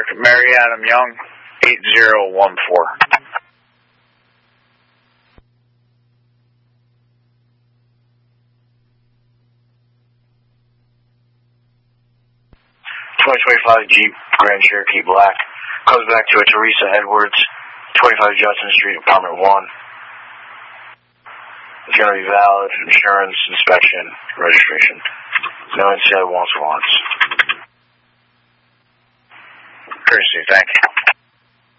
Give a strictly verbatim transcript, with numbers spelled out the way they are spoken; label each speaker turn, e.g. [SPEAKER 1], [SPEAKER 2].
[SPEAKER 1] Mary Adam Young, eight zero one four. twenty twenty-five Jeep Grand Cherokee Black. Comes back to a Teresa Edwards, twenty-five Judson Street, apartment one. It's going to be valid, insurance, inspection, registration. No inside wants wants. Courtesy, thank you.